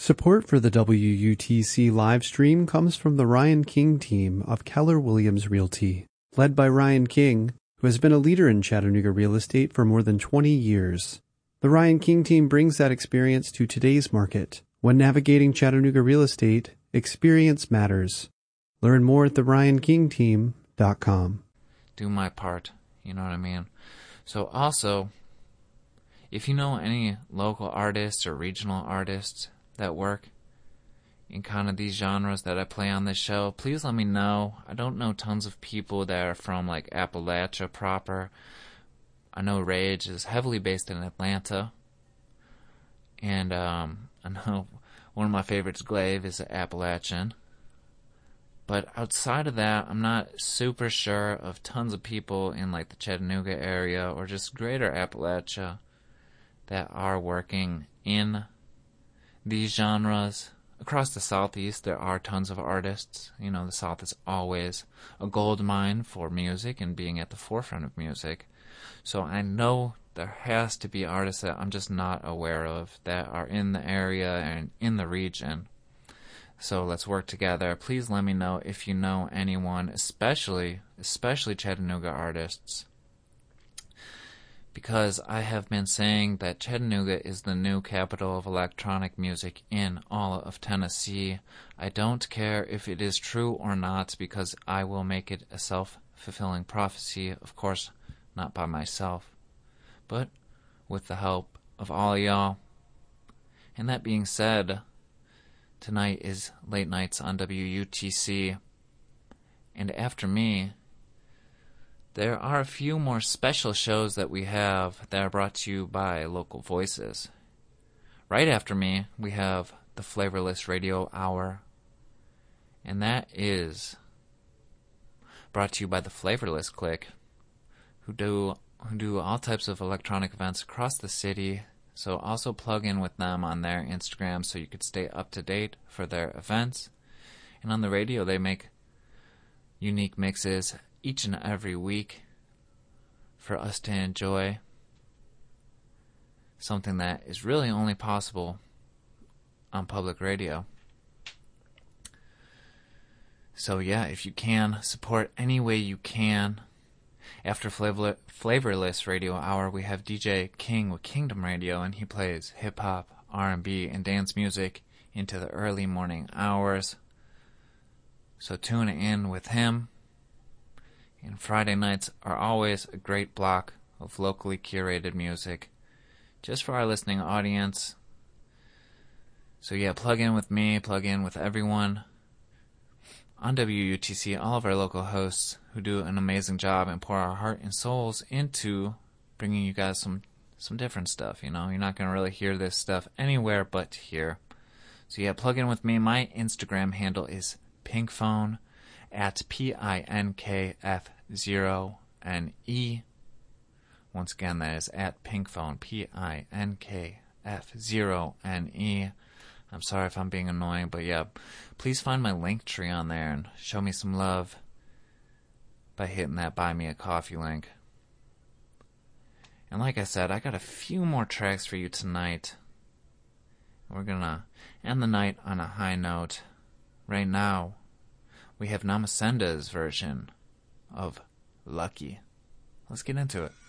Support for the WUTC live stream comes from the Ryan King team of Keller Williams Realty, led by Ryan King, who has been a leader in Chattanooga real estate for more than 20 years. The Ryan King team brings that experience to today's market. When navigating Chattanooga real estate, experience matters. Learn more at theryankingteam.com. Do my part, you know what I mean? So also, if you know any local artists or regional artists that work in kind of these genres that I play on this show, please let me know. I don't know tons of people that are from like Appalachia proper. I know Rage is heavily based in Atlanta, and I know one of my favorites, Glaive, is an Appalachian. But outside of that, I'm not super sure of tons of people in like the Chattanooga area or just greater Appalachia that are working in these genres. Across the Southeast, there are tons of artists. You know, the South is always a gold mine for music and being at the forefront of music. So I know there has to be artists that I'm just not aware of that are in the area and in the region. So let's work together. Please let me know if you know anyone, especially Chattanooga artists. Because I have been saying that Chattanooga is the new capital of electronic music in all of Tennessee. I don't care if it is true or not, because I will make it a self-fulfilling prophecy. Of course, not by myself, but with the help of all y'all. And that being said, tonight is Late Nights on WUTC. And after me, there are a few more special shows that we have that are brought to you by local voices. Right after me, we have the Flavorless Radio Hour, and that is brought to you by the Flavorless Clique, who do all types of electronic events across the city. So also plug in with them on their Instagram so you could stay up to date for their events. And on the radio, they make unique mixes each and every week for us to enjoy, something that is really only possible on public radio. So yeah, if you can, support any way you can. After Flavorless Radio Hour, we have DJ King with Kingdom Radio, and he plays hip-hop, R&B, and dance music into the early morning hours. So tune in with him. And Friday nights are always a great block of locally curated music, just for our listening audience. So yeah, plug in with me, plug in with everyone on WUTC, all of our local hosts who do an amazing job and pour our heart and souls into bringing you guys some different stuff, you know. You're not going to really hear this stuff anywhere but here. So yeah, plug in with me. My Instagram handle is pinkphone at PINKF0NE. Once again, that is at pinkphone, PINKF0NE. I'm sorry if I'm being annoying, but yeah, please find my link tree on there and show me some love by hitting that Buy Me a Coffee link. And like I said, I got a few more tracks for you tonight. We're gonna end the night on a high note. Right now, we have Namasenda's version of Lucky. Let's get into it.